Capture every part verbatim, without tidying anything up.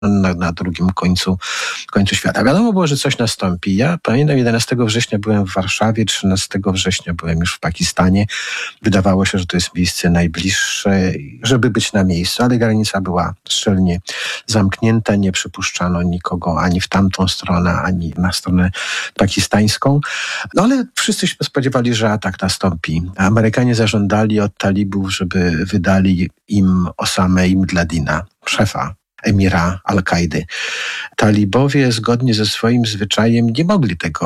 na, na drugim końcu, końcu świata. Wiadomo było, że coś nastąpi. Ja pamiętam, jedenastego września byłem w Warszawie, trzynastego września byłem już w Pakistanie. Wydawało się, że to jest miejsce najbliższe, żeby być na miejscu, ale granica była szczelnie zamknięta, nie przypuszczano nikogo ani w tamtą stronę, ani na stronę pakistańską. No ale wszyscy się spodziewali, że atak nastąpi. Amerykanie zażądali od talibów, żeby wydali im Osamę ibn Ladina, szefa emira Al-Kaidy. Talibowie zgodnie ze swoim zwyczajem nie mogli tego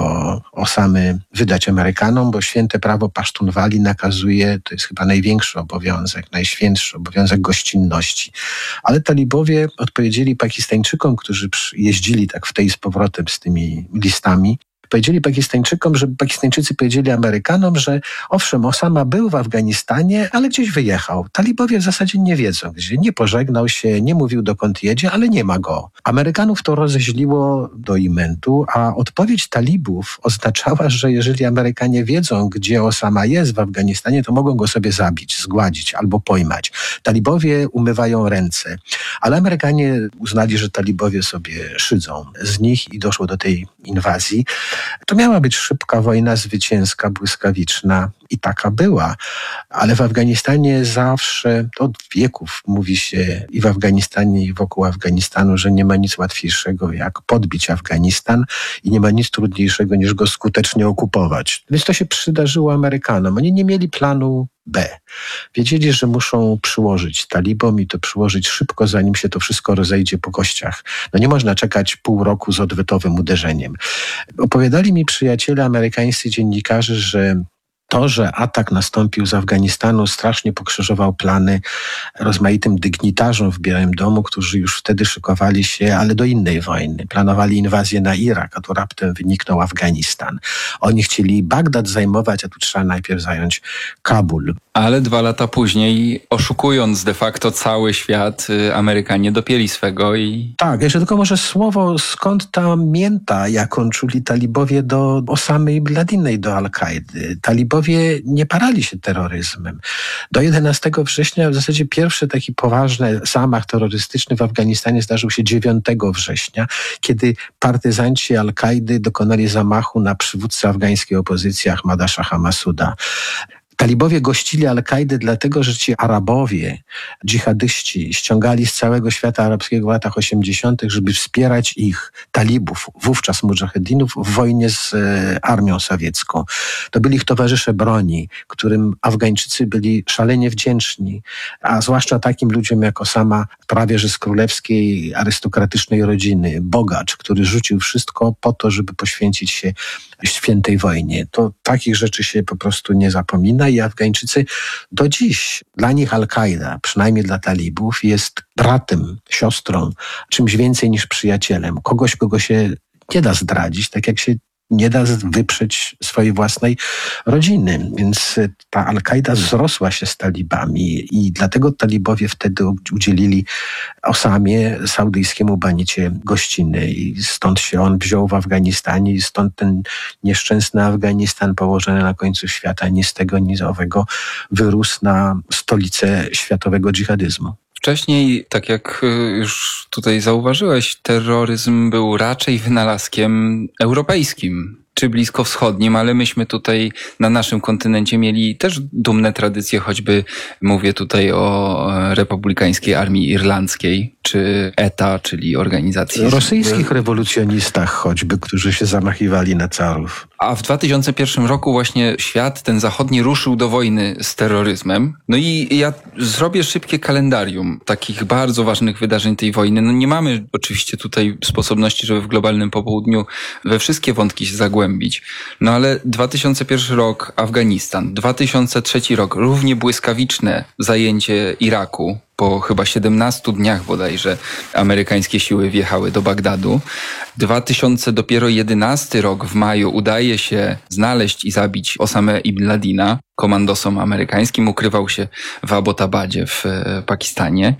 Osamy wydać Amerykanom, bo święte prawo Pasztunwali nakazuje, to jest chyba największy obowiązek, najświętszy obowiązek gościnności. Ale talibowie odpowiedzieli Pakistańczykom, którzy jeździli tak w tej z powrotem z tymi listami, powiedzieli Pakistańczykom, żeby Pakistańczycy powiedzieli Amerykanom, że owszem, Osama był w Afganistanie, ale gdzieś wyjechał. Talibowie w zasadzie nie wiedzą gdzie, nie pożegnał się, nie mówił dokąd jedzie, ale nie ma go. Amerykanów to rozeźliło do imentu, a odpowiedź talibów oznaczała, że jeżeli Amerykanie wiedzą, gdzie Osama jest w Afganistanie, to mogą go sobie zabić, zgładzić albo pojmać. Talibowie umywają ręce, ale Amerykanie uznali, że talibowie sobie szydzą z nich i doszło do tej inwazji. To miała być szybka wojna, zwycięska, błyskawiczna i taka była. Ale w Afganistanie zawsze, od wieków mówi się i w Afganistanie, i wokół Afganistanu, że nie ma nic łatwiejszego jak podbić Afganistan i nie ma nic trudniejszego niż go skutecznie okupować. Więc to się przydarzyło Amerykanom. Oni nie mieli planu B. Wiedzieli, że muszą przyłożyć talibom i to przyłożyć szybko, zanim się to wszystko rozejdzie po kościach. No nie można czekać pół roku z odwetowym uderzeniem. Opowiadali mi przyjaciele amerykańscy dziennikarze, że to, że atak nastąpił z Afganistanu, strasznie pokrzyżował plany rozmaitym dygnitarzom w Białym Domu, którzy już wtedy szykowali się, ale do innej wojny. Planowali inwazję na Irak, a tu raptem wyniknął Afganistan. Oni chcieli Bagdad zajmować, a tu trzeba najpierw zająć Kabul. Ale dwa lata później, oszukując de facto cały świat, Amerykanie dopięli swego i... Tak, jeszcze tylko może słowo, skąd ta mięta, jaką czuli talibowie do Osamy ibn Ladina i do Al-Kaidy. Talibowie nie parali się terroryzmem. Do jedenastego września w zasadzie pierwszy taki poważny zamach terrorystyczny w Afganistanie zdarzył się dziewiątego września, kiedy partyzanci Al-Kaidy dokonali zamachu na przywódcę afgańskiej opozycji Ahmada Shaha Masuda. Talibowie gościli Al-Kaidę dlatego, że ci Arabowie, dżihadyści ściągali z całego świata arabskiego w latach osiemdziesiątych, żeby wspierać ich, talibów, wówczas mudżahedinów, w wojnie z e, armią sowiecką. To byli ich towarzysze broni, którym Afgańczycy byli szalenie wdzięczni, a zwłaszcza takim ludziom jak Osama, prawie że z królewskiej, arystokratycznej rodziny, bogacz, który rzucił wszystko po to, żeby poświęcić się świętej wojnie. To takich rzeczy się po prostu nie zapomina i Afgańczycy do dziś, dla nich Al-Kaida, przynajmniej dla talibów, jest bratem, siostrą, czymś więcej niż przyjacielem. Kogoś, kogo się nie da zdradzić, tak jak się nie da wyprzeć swojej własnej rodziny. Więc ta Al-Kaida wzrosła się z talibami i dlatego talibowie wtedy udzielili Osamie, saudyjskiemu banicie, gościny i stąd się on wziął w Afganistanie i stąd ten nieszczęsny Afganistan położony na końcu świata, ni z tego, ni z owego wyrósł na stolicę światowego dżihadyzmu. Wcześniej, tak jak już tutaj zauważyłeś, terroryzm był raczej wynalazkiem europejskim czy bliskowschodnim, ale myśmy tutaj na naszym kontynencie mieli też dumne tradycje, choćby mówię tutaj o Republikańskiej Armii Irlandzkiej, czy E T A, czyli organizacji... rosyjskich rewolucjonistach choćby, którzy się zamachiwali na carów. A w dwa tysiące pierwszym roku właśnie świat ten zachodni ruszył do wojny z terroryzmem. No i ja zrobię szybkie kalendarium takich bardzo ważnych wydarzeń tej wojny. No nie mamy oczywiście tutaj sposobności, żeby w globalnym popołudniu we wszystkie wątki się zagłębić. No ale dwa tysiące pierwszy rok Afganistan, dwa tysiące trzeci rok równie błyskawiczne zajęcie Iraku. Po chyba siedemnastu dniach bodajże amerykańskie siły wjechały do Bagdadu. dwa tysiące jedenasty rok w maju udaje się znaleźć i zabić Osamę ibn Ladina. Komandosom amerykańskim ukrywał się w Abbottabadzie w Pakistanie.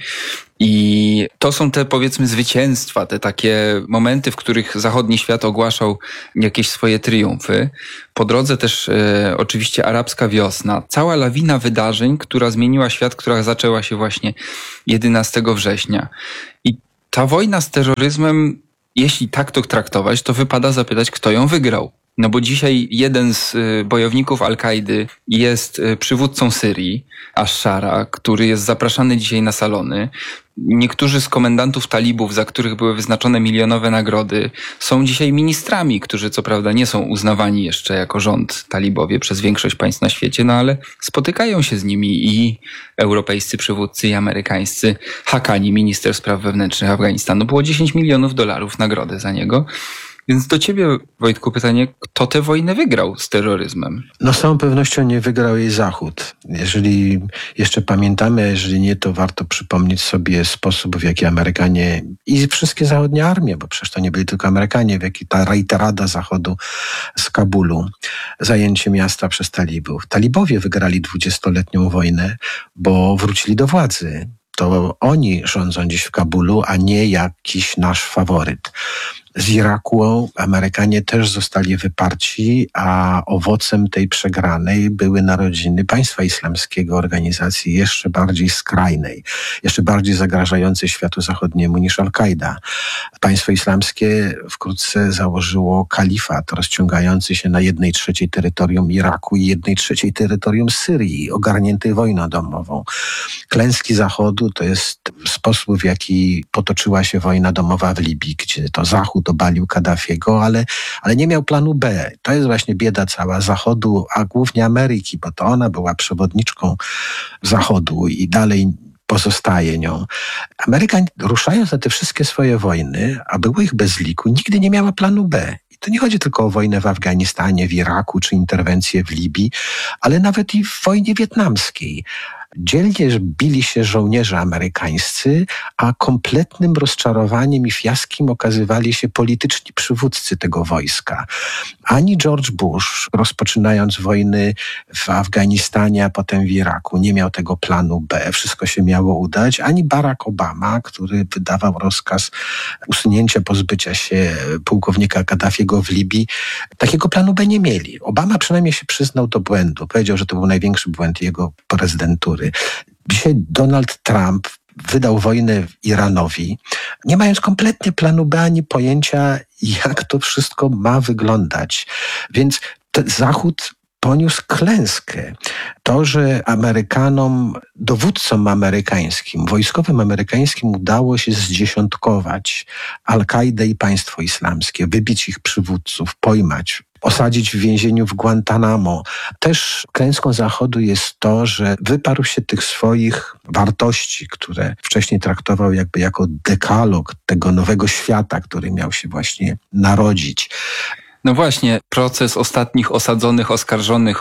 I to są te, powiedzmy, zwycięstwa, te takie momenty, w których zachodni świat ogłaszał jakieś swoje triumfy. Po drodze też e, oczywiście arabska wiosna. Cała lawina wydarzeń, która zmieniła świat, która zaczęła się właśnie jedenastego września. I Ta wojna z terroryzmem, jeśli tak to traktować, to wypada zapytać, kto ją wygrał. No bo dzisiaj jeden z bojowników Al-Kaidy jest przywódcą Syrii, Ash-Shara, który jest zapraszany dzisiaj na salony. Niektórzy z komendantów talibów, za których były wyznaczone milionowe nagrody, są dzisiaj ministrami, którzy co prawda nie są uznawani jeszcze jako rząd talibowie przez większość państw na świecie, no ale spotykają się z nimi i europejscy przywódcy, i amerykańscy. Hakani, minister spraw wewnętrznych Afganistanu, było dziesięć milionów dolarów nagrody za niego. Więc do ciebie, Wojtku, pytanie, kto tę wojnę wygrał z terroryzmem? No z całą pewnością nie wygrał jej Zachód. Jeżeli jeszcze pamiętamy, a jeżeli nie, to warto przypomnieć sobie sposób, w jaki Amerykanie i wszystkie zachodnie armie, bo przecież to nie byli tylko Amerykanie, w jaki ta rejterada Zachodu z Kabulu, zajęcie miasta przez talibów. Talibowie wygrali dwudziestoletnią wojnę, bo wrócili do władzy. To oni rządzą dziś w Kabulu, a nie jakiś nasz faworyt. Z Iraku Amerykanie też zostali wyparci, a owocem tej przegranej były narodziny państwa islamskiego, organizacji jeszcze bardziej skrajnej, jeszcze bardziej zagrażającej światu zachodniemu niż Al-Kaida. Państwo islamskie wkrótce założyło kalifat rozciągający się na jednej trzeciej terytorium Iraku i jednej trzeciej terytorium Syrii, ogarniętej wojną domową. Klęski Zachodu to jest sposób, w jaki potoczyła się wojna domowa w Libii, gdzie to Zachód obalił Kaddafiego, ale, ale nie miał planu B. To jest właśnie bieda cała Zachodu, a głównie Ameryki, bo to ona była przewodniczką Zachodu i dalej pozostaje nią. Ameryka, ruszając na te wszystkie swoje wojny, a było ich bez liku, nigdy nie miała planu B. I to nie chodzi tylko o wojnę w Afganistanie, w Iraku czy interwencję w Libii, ale nawet i w wojnie wietnamskiej. Dzielnie bili się żołnierze amerykańscy, a kompletnym rozczarowaniem i fiaskiem okazywali się polityczni przywódcy tego wojska. Ani George Bush, rozpoczynając wojny w Afganistanie, a potem w Iraku, nie miał tego planu B, wszystko się miało udać, ani Barack Obama, który wydawał rozkaz usunięcia, pozbycia się pułkownika Kaddafiego w Libii, takiego planu B nie mieli. Obama przynajmniej się przyznał do błędu. Powiedział, że to był największy błęd jego prezydentury. Dzisiaj Donald Trump wydał wojnę Iranowi, nie mając kompletnie planu B ani pojęcia, jak to wszystko ma wyglądać. Więc ten Zachód poniósł klęskę. To, że Amerykanom, dowódcom amerykańskim, wojskowym amerykańskim udało się zdziesiątkować Al-Kaidę i państwo islamskie, wybić ich przywódców, pojmać, osadzić w więzieniu w Guantanamo. Też klęską Zachodu jest to, że wyparł się tych swoich wartości, które wcześniej traktował jakby jako dekalog tego nowego świata, który miał się właśnie narodzić. No właśnie, proces ostatnich osadzonych, oskarżonych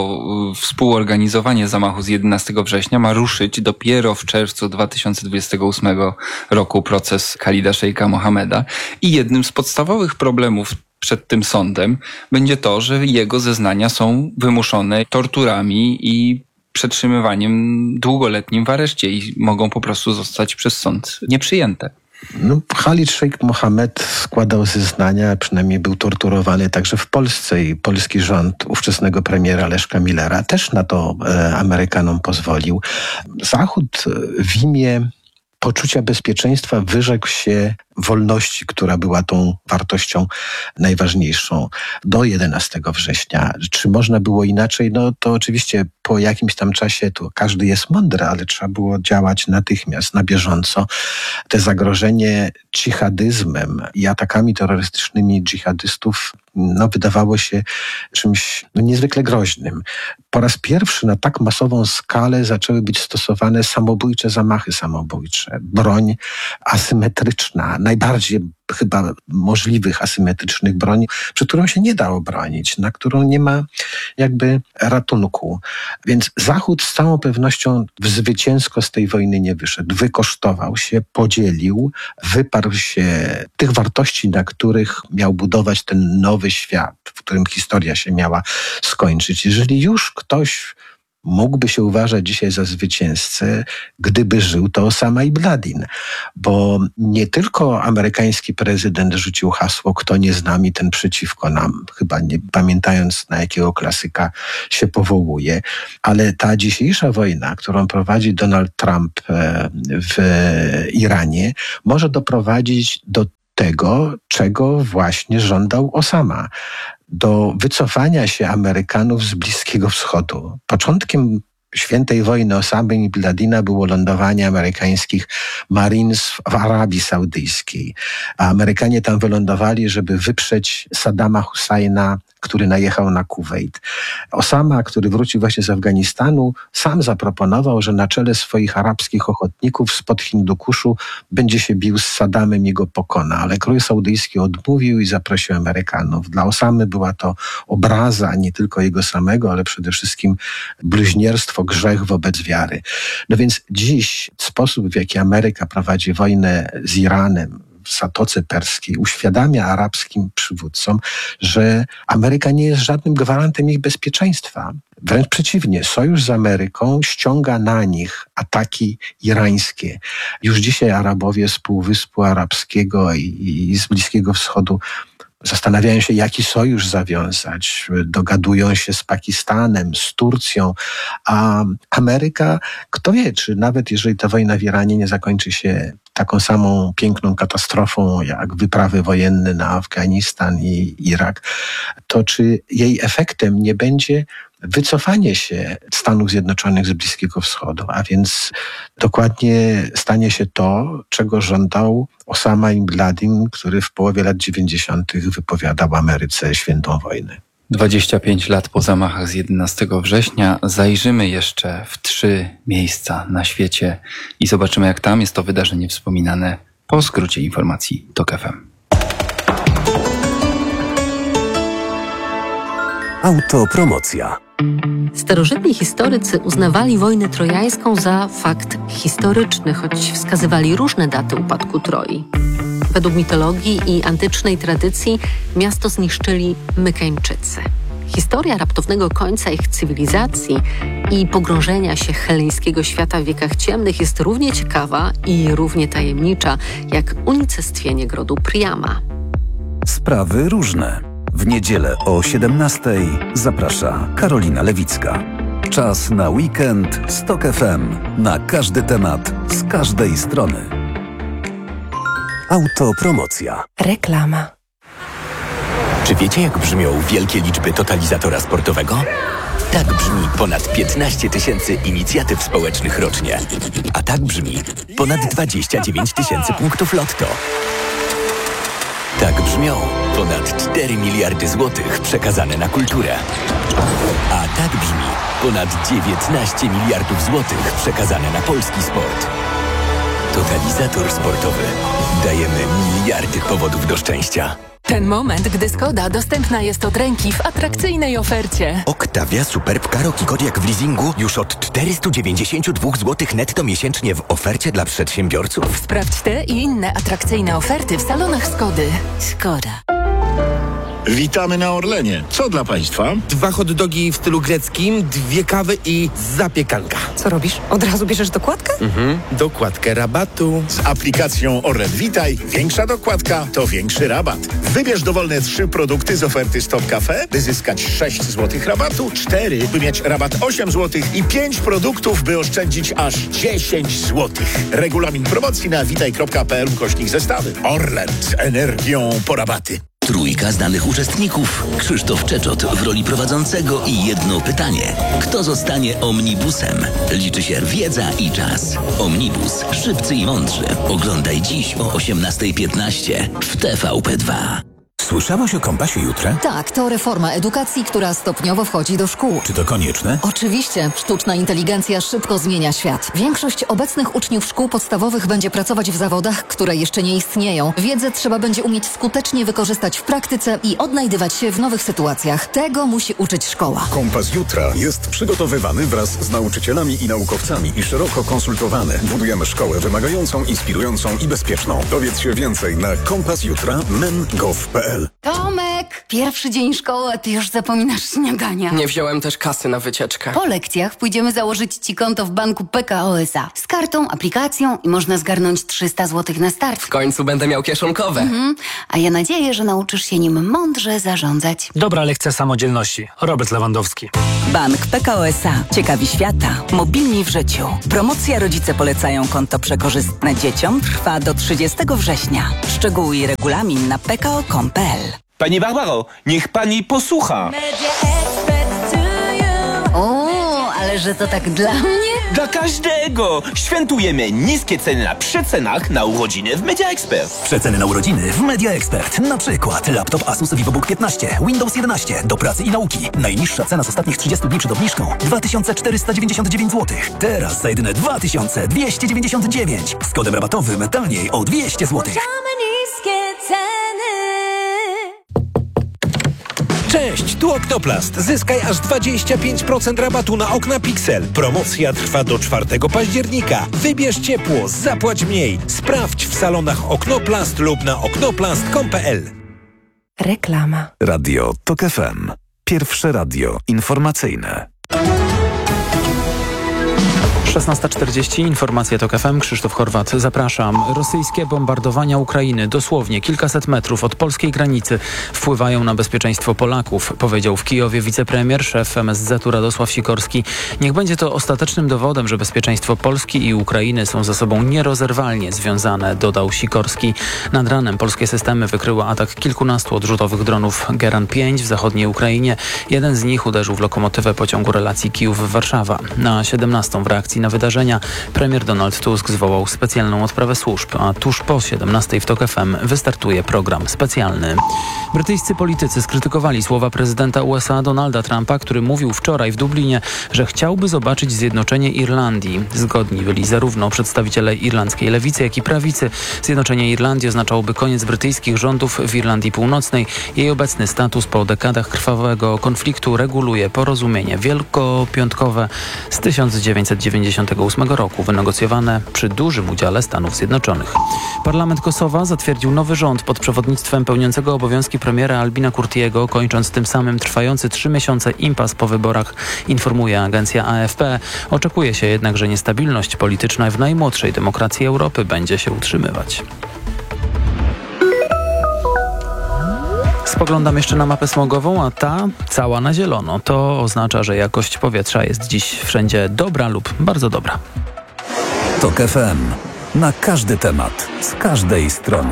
o współorganizowanie zamachu z jedenastego września ma ruszyć dopiero w czerwcu dwa tysiące dwudziestego ósmego roku, proces Khalida Sheikha Mohammeda. I jednym z podstawowych problemów przed tym sądem będzie to, że jego zeznania są wymuszone torturami i przetrzymywaniem długoletnim w areszcie i mogą po prostu zostać przez sąd nieprzyjęte. No, Khalid Sheikh Mohammed składał zeznania, przynajmniej był torturowany także w Polsce i polski rząd ówczesnego premiera Leszka Millera też na to e, Amerykanom pozwolił. Zachód w imię poczucia bezpieczeństwa wyrzekł się wolności, która była tą wartością najważniejszą do jedenastego września. Czy można było inaczej? No to oczywiście po jakimś tam czasie to każdy jest mądry, ale trzeba było działać natychmiast, na bieżąco. Te zagrożenie dżihadyzmem i atakami terrorystycznymi dżihadystów no, wydawało się czymś no, niezwykle groźnym. Po raz pierwszy na tak masową skalę zaczęły być stosowane samobójcze zamachy samobójcze. Broń asymetryczna, najbardziej chyba możliwych asymetrycznych broni, przed którą się nie da obronić, na którą nie ma jakby ratunku. Więc Zachód z całą pewnością zwycięsko z tej wojny nie wyszedł. Wykosztował się, podzielił, wyparł się tych wartości, na których miał budować ten nowy świat, w którym historia się miała skończyć. Jeżeli już ktoś mógłby się uważać dzisiaj za zwycięzcę, gdyby żył to Osama Ibn Laden. Bo nie tylko amerykański prezydent rzucił hasło, kto nie z nami, ten przeciwko nam, chyba nie pamiętając, na jakiego klasyka się powołuje, ale ta dzisiejsza wojna, którą prowadzi Donald Trump w Iranie, może doprowadzić do tego, czego właśnie żądał Osama. Do wycofania się Amerykanów z Bliskiego Wschodu. Początkiem świętej wojny Osamy Ibn Ladena było lądowanie amerykańskich Marines w Arabii Saudyjskiej. A Amerykanie tam wylądowali, żeby wyprzeć Saddama Husajna, który najechał na Kuwejt. Osama, który wrócił właśnie z Afganistanu, sam zaproponował, że na czele swoich arabskich ochotników spod Hindukuszu będzie się bił z Saddamem i go pokona. Ale król saudyjski odmówił i zaprosił Amerykanów. Dla Osamy była to obraza nie tylko jego samego, ale przede wszystkim bluźnierstwo, grzech wobec wiary. No więc dziś sposób, w jaki Ameryka prowadzi wojnę z Iranem, w Zatoce Perskiej, uświadamia arabskim przywódcom, że Ameryka nie jest żadnym gwarantem ich bezpieczeństwa. Wręcz przeciwnie, sojusz z Ameryką ściąga na nich ataki irańskie. Już dzisiaj Arabowie z Półwyspu Arabskiego i, i z Bliskiego Wschodu zastanawiają się, jaki sojusz zawiązać. Dogadują się z Pakistanem, z Turcją, a Ameryka, kto wie, czy nawet jeżeli ta wojna w Iranie nie zakończy się taką samą piękną katastrofą jak wyprawy wojenne na Afganistan i Irak, to czy jej efektem nie będzie wycofanie się Stanów Zjednoczonych z Bliskiego Wschodu, a więc dokładnie stanie się to, czego żądał Osama Ibn Laden, który w połowie lat dziewięćdziesiątych wypowiadał Ameryce świętą wojnę. dwadzieścia pięć lat po zamachach z jedenastego września zajrzymy jeszcze w trzy miejsca na świecie i zobaczymy, jak tam jest to wydarzenie wspominane po skrócie informacji TOK F M. Autopromocja. Starożytni historycy uznawali wojnę trojańską za fakt historyczny, choć wskazywali różne daty upadku Troi. Według mitologii i antycznej tradycji miasto zniszczyli Mykeńczycy. Historia raptownego końca ich cywilizacji i pogrążenia się heleńskiego świata w wiekach ciemnych jest równie ciekawa i równie tajemnicza jak unicestwienie grodu Priama. Sprawy różne. W niedzielę o siedemnastej zaprasza Karolina Lewicka. Czas na weekend z TOK F M. Na każdy temat, z każdej strony. Autopromocja. Reklama. Czy wiecie, jak brzmią wielkie liczby totalizatora sportowego? Tak brzmi ponad piętnaście tysięcy inicjatyw społecznych rocznie. A tak brzmi ponad dwadzieścia dziewięć tysięcy punktów lotto. Tak brzmią ponad cztery miliardy złotych przekazane na kulturę. A tak brzmi ponad dziewiętnaście miliardów złotych przekazane na polski sport. Totalizator sportowy. Dajemy miliardy powodów do szczęścia. Ten moment, gdy Skoda dostępna jest od ręki w atrakcyjnej ofercie. Octavia Superb Karoki Kodiaq w leasingu już od czterysta dziewięćdziesiąt dwa złotych netto miesięcznie w ofercie dla przedsiębiorców. Sprawdź te i inne atrakcyjne oferty w salonach Skody. Skoda. Witamy na Orlenie. Co dla Państwa? Dwa hot dogi w stylu greckim, dwie kawy i zapiekanka. Co robisz? Od razu bierzesz dokładkę? Mhm. Dokładkę rabatu. Z aplikacją Orlen Witaj większa dokładka to większy rabat. Wybierz dowolne trzy produkty z oferty Stop Cafe, by zyskać sześć złotych rabatu, cztery, by mieć rabat osiem złotych i pięć produktów, by oszczędzić aż dziesięć złotych. Regulamin promocji na witaj kropka p l ukośnik zestawy. Orlen z energią po rabaty. Trójka znanych uczestników. Krzysztof Czeczot w roli prowadzącego i jedno pytanie. Kto zostanie omnibusem? Liczy się wiedza i czas. Omnibus. Szybcy i mądrzy. Oglądaj dziś o osiemnasta piętnaście w T V P dwa. Słyszałaś o Kompasie Jutra? Tak, to reforma edukacji, która stopniowo wchodzi do szkół. Czy to konieczne? Oczywiście, sztuczna inteligencja szybko zmienia świat. Większość obecnych uczniów szkół podstawowych będzie pracować w zawodach, które jeszcze nie istnieją. Wiedzę trzeba będzie umieć skutecznie wykorzystać w praktyce i odnajdywać się w nowych sytuacjach. Tego musi uczyć szkoła. Kompas Jutra jest przygotowywany wraz z nauczycielami i naukowcami i szeroko konsultowany. Budujemy szkołę wymagającą, inspirującą i bezpieczną. Dowiedz się więcej na kompas jutra kropka men kropka gov kropka p l. Tomek! Pierwszy dzień szkoły, a ty już zapominasz śniadania. Nie wziąłem też kasy na wycieczkę. Po lekcjach pójdziemy założyć ci konto w banku P K O S A. Z kartą, aplikacją i można zgarnąć trzysta złotych na start. W końcu będę miał kieszonkowe. Mhm. A ja nadzieję, że nauczysz się nim mądrze zarządzać. Dobra lekcja samodzielności. Robert Lewandowski. Bank P K O S A. Ciekawi świata. Mobilni w życiu. Promocja Rodzice polecają konto przekorzystne dzieciom trwa do trzydziestego września. Szczegóły i regulamin na p k o kropka com kropka p l. Pani Barbaro, niech pani posłucha. O, ale że to tak dla mnie? Dla każdego! Świętujemy niskie ceny na przecenach na urodziny w Media Expert. Przeceny na urodziny w Media Expert. Na przykład laptop Asus VivoBook piętnaście, Windows jedenaście do pracy i nauki. Najniższa cena z ostatnich trzydziestu dni przed obniżką dwa tysiące czterysta dziewięćdziesiąt dziewięć złotych. Teraz za jedyne dwa tysiące dwieście dziewięćdziesiąt dziewięć. Z kodem rabatowym taniej o dwieście złotych. Cześć, tu Oknoplast. Zyskaj aż dwadzieścia pięć procent rabatu na okna Pixel. Promocja trwa do czwartego października. Wybierz ciepło, zapłać mniej. Sprawdź w salonach Oknoplast lub na oknoplast kropka com kropka p l. Reklama. Radio Tok F M. Pierwsze radio informacyjne. szesnasta czterdzieści, informacje Tok F M, Krzysztof Horwat, zapraszam. Rosyjskie bombardowania Ukrainy dosłownie kilkaset metrów od polskiej granicy wpływają na bezpieczeństwo Polaków, powiedział w Kijowie wicepremier, szef M S Z-u Radosław Sikorski. Niech będzie to ostatecznym dowodem, że bezpieczeństwo Polski i Ukrainy są ze sobą nierozerwalnie związane, dodał Sikorski. Nad ranem polskie systemy wykryły atak kilkunastu odrzutowych dronów Geran pięć w zachodniej Ukrainie. Jeden z nich uderzył w lokomotywę pociągu relacji Kijów-Warszawa. Na siedemnastą w reakcji na wydarzenia premier Donald Tusk zwołał specjalną odprawę służb, a tuż po siedemnastej w Tok F M wystartuje program specjalny. Brytyjscy politycy skrytykowali słowa prezydenta U S A Donalda Trumpa, który mówił wczoraj w Dublinie, że chciałby zobaczyć zjednoczenie Irlandii. Zgodni byli zarówno przedstawiciele irlandzkiej lewicy, jak i prawicy. Zjednoczenie Irlandii oznaczałoby koniec brytyjskich rządów w Irlandii Północnej. Jej obecny status po dekadach krwawego konfliktu reguluje porozumienie wielkopiątkowe z tysiąc dziewięćset dziewięćdziesiątego ósmego roku, wynegocjowane przy dużym udziale Stanów Zjednoczonych. Parlament Kosowa zatwierdził nowy rząd pod przewodnictwem pełniącego obowiązki premiera Albina Kurtiego, kończąc tym samym trwający trzy miesiące impas po wyborach, informuje agencja A F P. Oczekuje się jednak, że niestabilność polityczna w najmłodszej demokracji Europy będzie się utrzymywać. Spoglądam jeszcze na mapę smogową, a ta cała na zielono. To oznacza, że jakość powietrza jest dziś wszędzie dobra lub bardzo dobra. Tok F M. Na każdy temat, z każdej strony.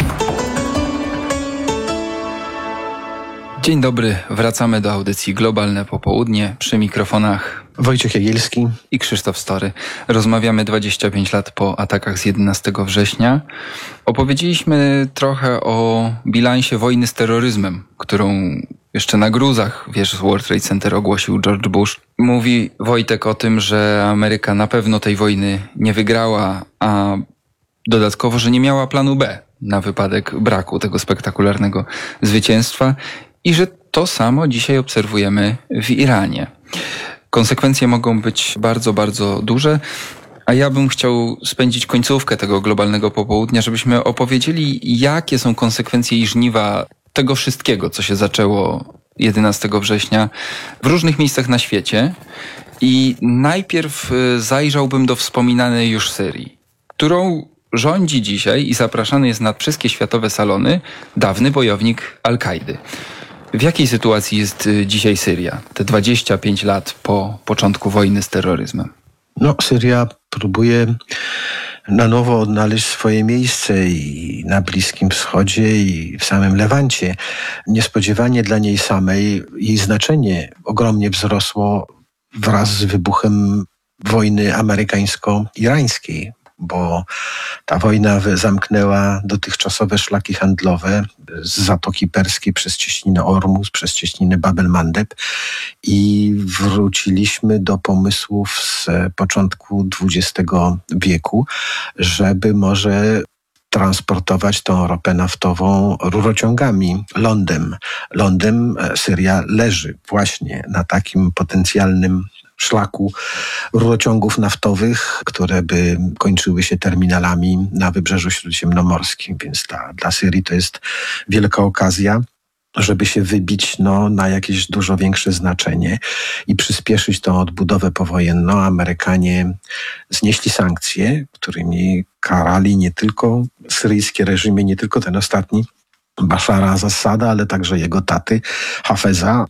Dzień dobry, wracamy do audycji Globalne Popołudnie. Przy mikrofonach Wojciech Jagielski i Krzysztof Story. Rozmawiamy dwadzieścia pięć lat po atakach z jedenastego września. Opowiedzieliśmy trochę o bilansie wojny z terroryzmem, którą jeszcze na gruzach wieży World Trade Center ogłosił George Bush. Mówi Wojtek o tym, że Ameryka na pewno tej wojny nie wygrała, a dodatkowo, że nie miała planu B na wypadek braku tego spektakularnego zwycięstwa i że to samo dzisiaj obserwujemy w Iranie. Konsekwencje mogą być bardzo, bardzo duże, a ja bym chciał spędzić końcówkę tego globalnego popołudnia, żebyśmy opowiedzieli, jakie są konsekwencje i żniwa tego wszystkiego, co się zaczęło jedenastego września w różnych miejscach na świecie. I najpierw zajrzałbym do wspominanej już Syrii, którą rządzi dzisiaj i zapraszany jest na wszystkie światowe salony dawny bojownik Al-Kaidy. W jakiej sytuacji jest dzisiaj Syria, te dwadzieścia pięć lat po początku wojny z terroryzmem? No, Syria próbuje na nowo odnaleźć swoje miejsce i na Bliskim Wschodzie i w samym Lewancie. Niespodziewanie dla niej samej jej znaczenie ogromnie wzrosło wraz z wybuchem wojny amerykańsko-irańskiej, bo ta wojna zamknęła dotychczasowe szlaki handlowe z Zatoki Perskiej przez cieśninę Ormus, przez cieśninę Bab el-Mandeb i wróciliśmy do pomysłów z początku dwudziestego wieku, żeby może transportować tą ropę naftową rurociągami, lądem. Lądem Syria leży właśnie na takim potencjalnym szlaku rurociągów naftowych, które by kończyły się terminalami na Wybrzeżu Śródziemnomorskim. Więc dla, dla Syrii to jest wielka okazja. żeby się wybić no, na jakieś dużo większe znaczenie i przyspieszyć tą odbudowę powojenną. Amerykanie znieśli sankcje, którymi karali nie tylko syryjskie reżimy, nie tylko ten ostatni, Bashara al-Assada, ale także jego taty Hafeza.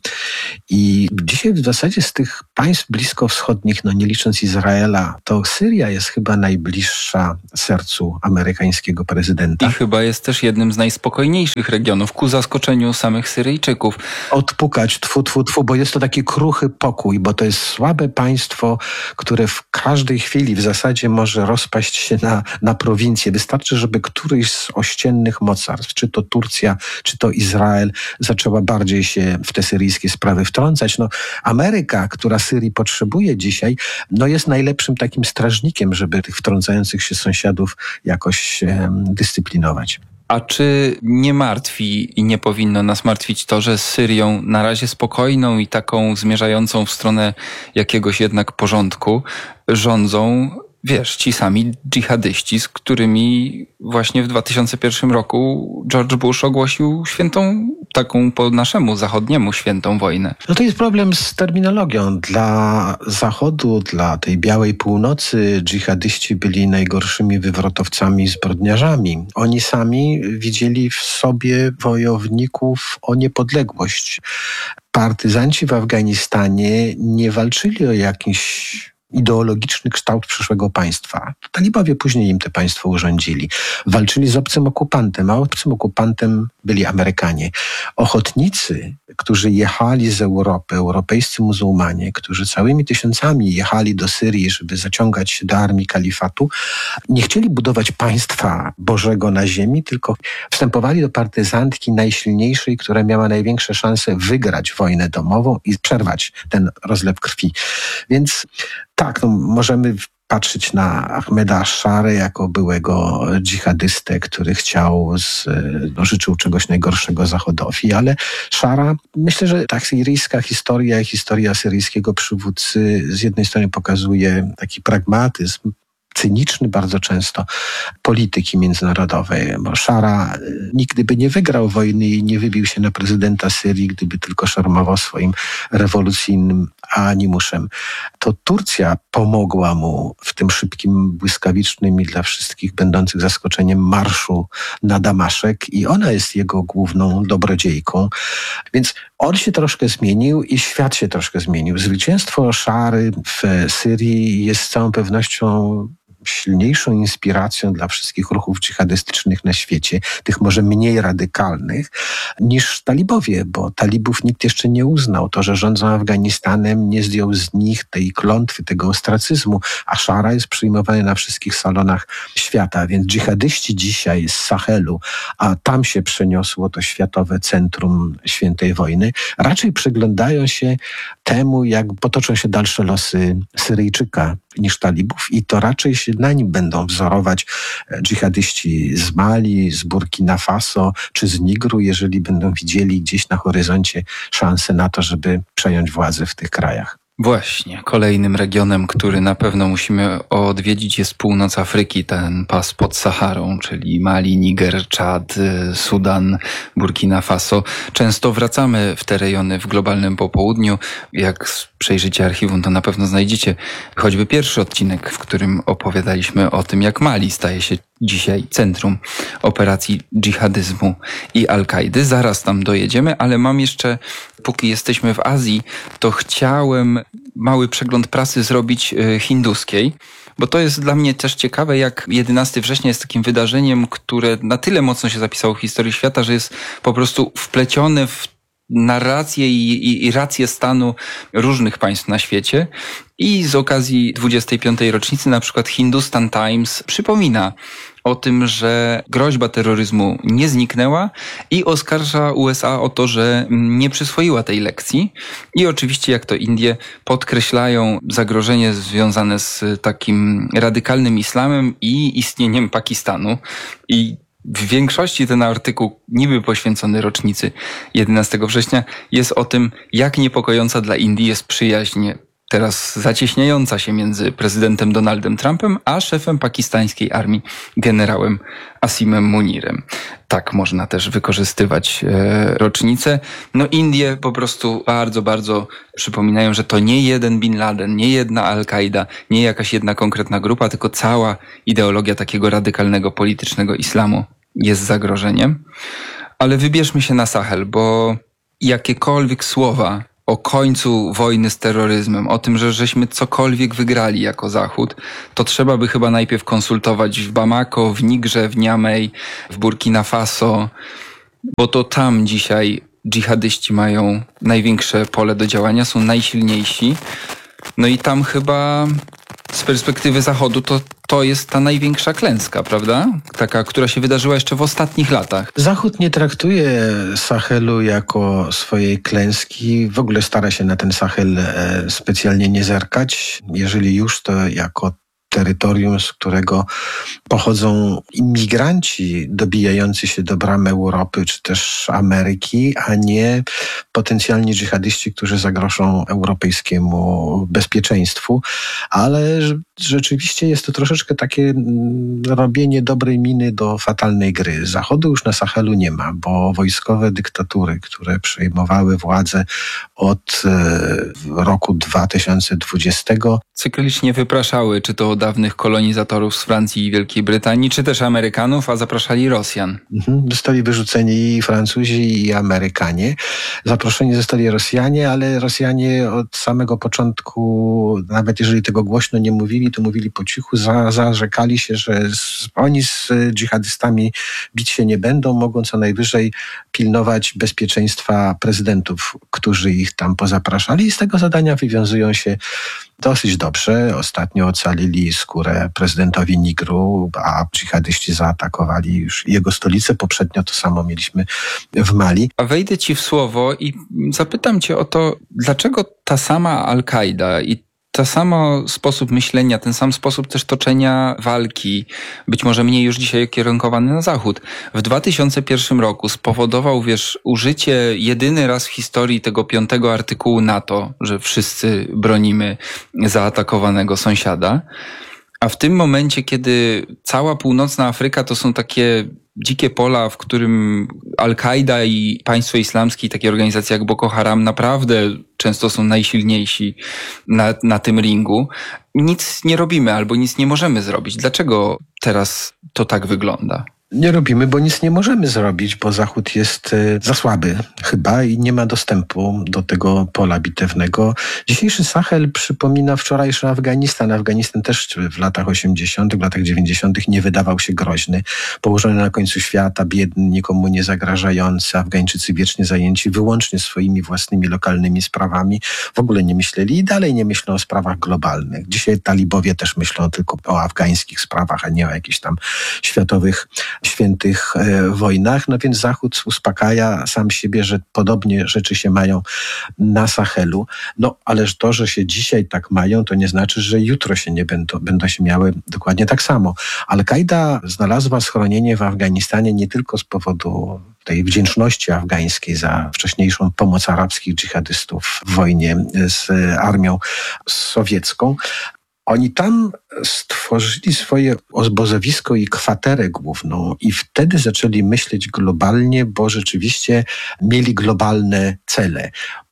I dzisiaj w zasadzie z tych państw bliskowschodnich, no nie licząc Izraela, to Syria jest chyba najbliższa sercu amerykańskiego prezydenta. I chyba jest też jednym z najspokojniejszych regionów, ku zaskoczeniu samych Syryjczyków. Odpukać, tfu, tfu, tfu, bo jest to taki kruchy pokój, bo to jest słabe państwo, które w każdej chwili w zasadzie może rozpaść się na, na prowincję. Wystarczy, żeby któryś z ościennych mocarstw, czy to Turcja, czy to Izrael, zaczęła bardziej się w te syryjskie sprawy wtrącać. No, Ameryka, która Syrii potrzebuje dzisiaj, no jest najlepszym takim strażnikiem, żeby tych wtrącających się sąsiadów jakoś e, dyscyplinować. A czy nie martwi i nie powinno nas martwić to, że z Syrią na razie spokojną i taką zmierzającą w stronę jakiegoś jednak porządku rządzą, wiesz, ci sami dżihadyści, z którymi właśnie w dwa tysiące pierwszym roku George Bush ogłosił świętą, taką po naszemu zachodniemu świętą wojnę. No to jest problem z terminologią. Dla Zachodu, dla tej białej północy dżihadyści byli najgorszymi wywrotowcami, zbrodniarzami. Oni sami widzieli w sobie wojowników o niepodległość. Partyzanci w Afganistanie nie walczyli o jakiś ideologiczny kształt przyszłego państwa. Talibowie później im te państwo urządzili. Walczyli z obcym okupantem, a obcym okupantem byli Amerykanie. Ochotnicy, którzy jechali z Europy, europejscy muzułmanie, którzy całymi tysiącami jechali do Syrii, żeby zaciągać się do armii kalifatu, nie chcieli budować państwa Bożego na ziemi, tylko wstępowali do partyzantki najsilniejszej, która miała największe szanse wygrać wojnę domową i przerwać ten rozlew krwi. Więc tak, no, możemy patrzeć na Ahmeda Ashary jako byłego dżihadystę, który chciał, z, no, życzył czegoś najgorszego Zachodowi, ale Shara, myślę, że ta syryjska historia i historia syryjskiego przywódcy z jednej strony pokazuje taki pragmatyzm, cyniczny bardzo często polityki międzynarodowej. Bo Shara nigdy by nie wygrał wojny i nie wybił się na prezydenta Syrii, gdyby tylko szarmował swoim rewolucyjnym animuszem. To Turcja pomogła mu w tym szybkim, błyskawicznym i dla wszystkich będących zaskoczeniem marszu na Damaszek i ona jest jego główną dobrodziejką. Więc on się troszkę zmienił i świat się troszkę zmienił. Zwycięstwo Shary w Syrii jest z całą pewnością silniejszą inspiracją dla wszystkich ruchów dżihadystycznych na świecie, tych może mniej radykalnych, niż talibowie, bo talibów nikt jeszcze nie uznał. To, że rządzą Afganistanem, nie zdjął z nich tej klątwy, tego ostracyzmu, a Shara jest przyjmowany na wszystkich salonach świata, więc dżihadyści dzisiaj z Sahelu, a tam się przeniosło to światowe centrum świętej wojny, raczej przyglądają się temu, jak potoczą się dalsze losy Syryjczyka niż talibów i to raczej się na nim będą wzorować dżihadyści z Mali, z Burkina Faso czy z Nigru, jeżeli będą widzieli gdzieś na horyzoncie szansę na to, żeby przejąć władzę w tych krajach. Właśnie, kolejnym regionem, który na pewno musimy odwiedzić, jest północ Afryki, ten pas pod Saharą, czyli Mali, Niger, Czad, Sudan, Burkina Faso. Często wracamy w te rejony w globalnym popołudniu. Jak przejrzycie archiwum, to na pewno znajdziecie choćby pierwszy odcinek, w którym opowiadaliśmy o tym, jak Mali staje się dzisiaj centrum operacji dżihadyzmu i Al-Kaidy. Zaraz tam dojedziemy, ale mam jeszcze, póki jesteśmy w Azji, to chciałem mały przegląd prasy zrobić hinduskiej, bo to jest dla mnie też ciekawe, jak jedenastego września jest takim wydarzeniem, które na tyle mocno się zapisało w historii świata, że jest po prostu wplecione w narrację i, i, i rację stanu różnych państw na świecie. I z okazji dwudziestej piątej rocznicy na przykład Hindustan Times przypomina o tym, że groźba terroryzmu nie zniknęła i oskarża U S A o to, że nie przyswoiła tej lekcji. I oczywiście, jak to Indie, podkreślają zagrożenie związane z takim radykalnym islamem i istnieniem Pakistanu. I w większości ten artykuł, niby poświęcony rocznicy jedenastego września, jest o tym, jak niepokojąca dla Indii jest przyjaźń teraz zacieśniająca się między prezydentem Donaldem Trumpem a szefem pakistańskiej armii generałem Asimem Munirem. Tak można też wykorzystywać e, rocznicę. No Indie po prostu bardzo, bardzo przypominają, że to nie jeden Bin Laden, nie jedna Al-Kaida, nie jakaś jedna konkretna grupa, tylko cała ideologia takiego radykalnego politycznego islamu jest zagrożeniem. Ale wybierzmy się na Sahel, bo jakiekolwiek słowa o końcu wojny z terroryzmem, o tym, że żeśmy cokolwiek wygrali jako Zachód, to trzeba by chyba najpierw konsultować w Bamako, w Nigrze, w Niamey, w Burkina Faso, bo to tam dzisiaj dżihadyści mają największe pole do działania, są najsilniejsi. No i tam chyba z perspektywy Zachodu to, to jest ta największa klęska, prawda? Taka, która się wydarzyła jeszcze w ostatnich latach. Zachód nie traktuje Sahelu jako swojej klęski. W ogóle stara się na ten Sahel specjalnie nie zerkać. Jeżeli już, to jako terytorium, z którego pochodzą imigranci dobijający się do bram Europy czy też Ameryki, a nie potencjalni dżihadyści, którzy zagrożą europejskiemu bezpieczeństwu. Ale rzeczywiście jest to troszeczkę takie robienie dobrej miny do fatalnej gry. Zachodu już na Sahelu nie ma, bo wojskowe dyktatury, które przejmowały władzę od roku dwa tysiące dwudziestego cyklicznie wypraszały, czy to dawnych kolonizatorów z Francji i Wielkiej Brytanii, czy też Amerykanów, a zapraszali Rosjan. Mhm. Zostali wyrzuceni i Francuzi, i Amerykanie. Zaproszeni zostali Rosjanie, ale Rosjanie od samego początku, nawet jeżeli tego głośno nie mówili, to mówili po cichu, za, zarzekali się, że z, oni z dżihadystami bić się nie będą, mogą co najwyżej pilnować bezpieczeństwa prezydentów, którzy ich tam pozapraszali i z tego zadania wywiązują się dosyć dobrze. Ostatnio ocalili skórę prezydentowi Nigru, a dżihadyści zaatakowali już jego stolicę. Poprzednio to samo mieliśmy w Mali. A wejdę ci w słowo i zapytam cię o to, dlaczego ta sama Al-Kaida i ten sam sposób myślenia, ten sam sposób też toczenia walki, być może mniej już dzisiaj kierunkowany na Zachód, w dwa tysiące pierwszym roku spowodował, wiesz, użycie jedyny raz w historii tego piątego artykułu NATO, że wszyscy bronimy zaatakowanego sąsiada. A w tym momencie, kiedy cała północna Afryka to są takie dzikie pola, w którym Al-Kaida i państwo islamskie, takie organizacje jak Boko Haram naprawdę często są najsilniejsi na, na tym ringu, nic nie robimy albo nic nie możemy zrobić. Dlaczego teraz to tak wygląda? Nie robimy, bo nic nie możemy zrobić, bo Zachód jest za słaby chyba i nie ma dostępu do tego pola bitewnego. Dzisiejszy Sahel przypomina wczorajszy Afganistan. Afganistan też w latach osiemdziesiątych, w latach dziewięćdziesiątych nie wydawał się groźny. Położony na końcu świata, biedny, nikomu nie zagrażający. Afgańczycy wiecznie zajęci wyłącznie swoimi własnymi lokalnymi sprawami. W ogóle nie myśleli i dalej nie myślą o sprawach globalnych. Dzisiaj talibowie też myślą tylko o afgańskich sprawach, a nie o jakichś tam światowych świętych e, wojnach, no więc Zachód uspokaja sam siebie, że podobnie rzeczy się mają na Sahelu. No, ależ to, że się dzisiaj tak mają, to nie znaczy, że jutro się nie będą, będą się miały dokładnie tak samo. Al-Kaida znalazła schronienie w Afganistanie nie tylko z powodu tej wdzięczności afgańskiej za wcześniejszą pomoc arabskich dżihadystów w wojnie z armią sowiecką. Oni tam stworzyli swoje obozowisko i kwaterę główną i wtedy zaczęli myśleć globalnie, bo rzeczywiście mieli globalne cele.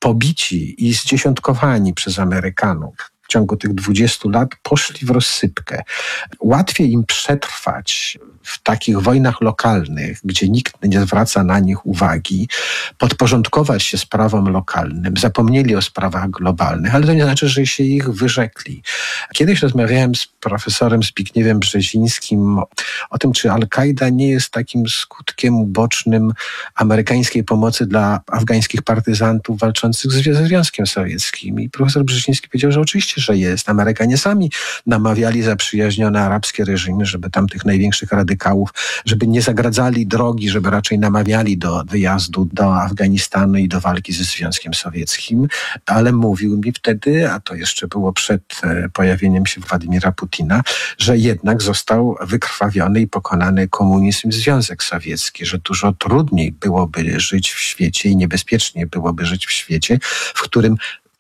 Pobici i zdziesiątkowani przez Amerykanów w ciągu tych dwudziestu lat poszli w rozsypkę. Łatwiej im przetrwać w takich wojnach lokalnych, gdzie nikt nie zwraca na nich uwagi, podporządkować się sprawom lokalnym, zapomnieli o sprawach globalnych, ale to nie znaczy, że się ich wyrzekli. Kiedyś rozmawiałem z profesorem Zbigniewem Brzezińskim o tym, czy Al-Kaida nie jest takim skutkiem ubocznym amerykańskiej pomocy dla afgańskich partyzantów walczących ze Związkiem Sowieckim. I profesor Brzeziński powiedział, że oczywiście, że jest. Amerykanie sami namawiali zaprzyjaźnione arabskie reżimy, żeby tam tych największych radykałów, żeby nie zagradzali drogi, żeby raczej namawiali do wyjazdu do Afganistanu i do walki ze Związkiem Sowieckim. Ale mówił mi wtedy, a to jeszcze było przed pojawieniem się Władimira Putina, że jednak został wykrwawiony i pokonany komunizm i Związek Sowiecki, że dużo trudniej byłoby żyć w świecie i niebezpiecznie byłoby żyć w świecie, w którym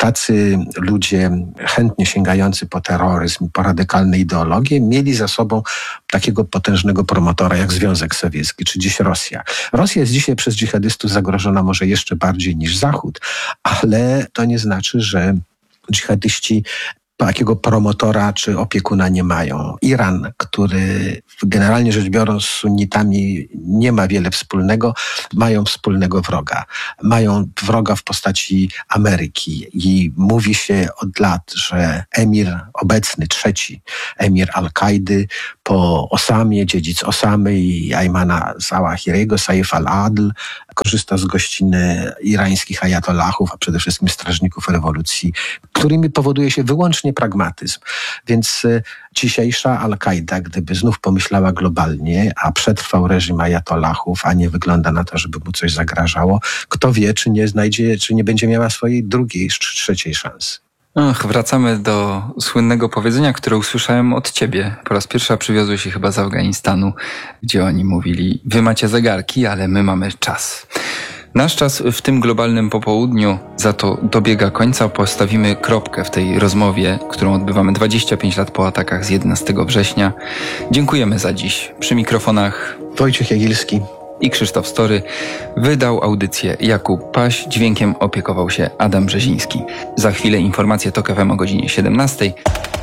tacy ludzie chętnie sięgający po terroryzm, po radykalne ideologie mieli za sobą takiego potężnego promotora jak Związek Sowiecki, czy dziś Rosja. Rosja jest dzisiaj przez dżihadystów zagrożona może jeszcze bardziej niż Zachód, ale to nie znaczy, że dżihadyści takiego promotora czy opiekuna nie mają. Iran, który generalnie rzecz biorąc z sunnitami nie ma wiele wspólnego, mają wspólnego wroga. Mają wroga w postaci Ameryki i mówi się od lat, że emir obecny, trzeci emir Al-Kaidy po Osamie, dziedzic Osamy i Aymana Zawahiriego, Saif al-Adl, korzysta z gościny irańskich ajatollahów, a przede wszystkim strażników rewolucji, którymi powoduje się wyłącznie pragmatyzm. Więc dzisiejsza Al-Kaida, gdyby znów pomyślała globalnie, a przetrwał reżim ajatollahów, a nie wygląda na to, żeby mu coś zagrażało, kto wie, czy nie znajdzie, czy nie będzie miała swojej drugiej, czy trzeciej szansy. Ach, wracamy do słynnego powiedzenia, które usłyszałem od ciebie. Po raz pierwszy przywiozły się chyba z Afganistanu, gdzie oni mówili: wy macie zegarki, ale my mamy czas. Nasz czas w tym globalnym popołudniu za to dobiega końca. Postawimy kropkę w tej rozmowie, którą odbywamy dwadzieścia pięć lat po atakach z jedenastego września. Dziękujemy za dziś. Przy mikrofonach Wojciech Jagilski i Krzysztof Story. Wydał audycję Jakub Paś, dźwiękiem opiekował się Adam Brzeziński. Za chwilę informacje TOK F M o godzinie siedemnastej.